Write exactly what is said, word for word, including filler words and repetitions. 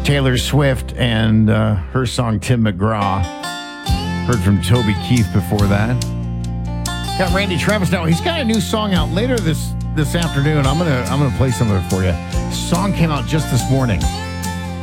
Taylor Swift and uh, her song Tim McGraw. Heard from Toby Keith before that. Got Randy Travis now. He's got a new song out later this this afternoon. I'm gonna I'm gonna play some of it for you. Song came out just this morning.